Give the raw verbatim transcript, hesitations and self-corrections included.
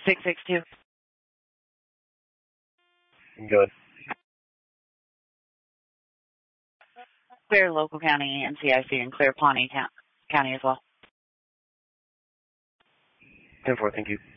six six two. Good. Clear local county, N C I C, and clear Pawnee County as well. ten four, thank you.